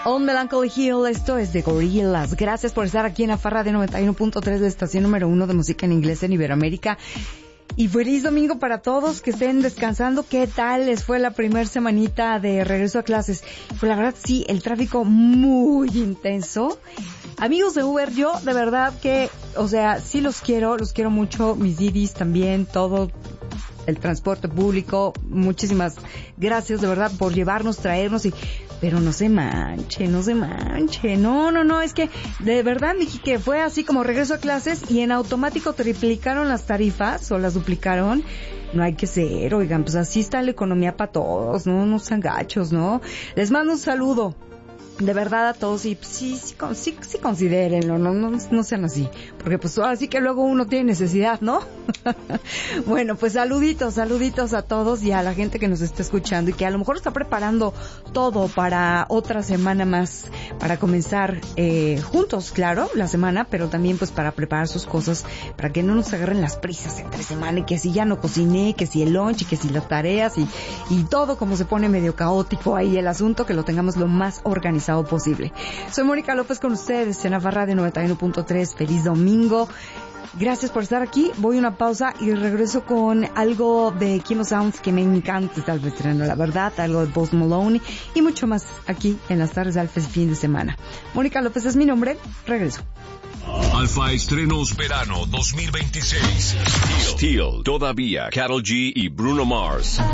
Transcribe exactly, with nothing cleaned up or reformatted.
On Melancholy Hill, esto es de Gorillaz. Gracias por estar aquí en la Farra de noventa y uno punto tres, de estación número uno de música en inglés en Iberoamérica. Y feliz domingo para todos, que estén descansando. ¿Qué tal les fue la primer semanita de regreso a clases? Pues la verdad sí, el tráfico muy intenso. Amigos de Uber, yo de verdad que, o sea, sí los quiero, los quiero mucho, mis Didis también, todo el transporte público. Muchísimas gracias de verdad por llevarnos, traernos y... Pero no se manche, no se manche. No, no, no, es que de verdad dije que fue así como regreso a clases y en automático triplicaron las tarifas o las duplicaron. No hay que ser, oigan, pues así está la economía para todos, ¿no? No sean gachos, ¿no? Les mando un saludo. De verdad a todos y sí, sí, sí, sí considérenlo, no, no, no sean así, porque pues así que luego uno tiene necesidad, ¿no? Bueno, pues saluditos, saluditos a todos y a la gente que nos está escuchando y que a lo mejor está preparando todo para otra semana más, para comenzar eh, juntos, claro, la semana, pero también pues para preparar sus cosas, para que no nos agarren las prisas entre semana y que si ya no cociné, que si el lunch y que si las tareas y, y todo como se pone medio caótico ahí el asunto, que lo tengamos lo más organizado posible. Soy Mónica López con ustedes en la Farra de noventa y uno punto tres. Feliz domingo. Gracias por estar aquí. Voy a una pausa y regreso con algo de Kimo Sounds que me encanta. Tal vez estreno, la verdad, algo de Post Malone y mucho más aquí en las tardes de Alfa fin de semana. Mónica López es mi nombre. Regreso. Alfa Estrenos Verano dos mil veintiséis. Steel, Steel, Todavía, Karol G y Bruno Mars.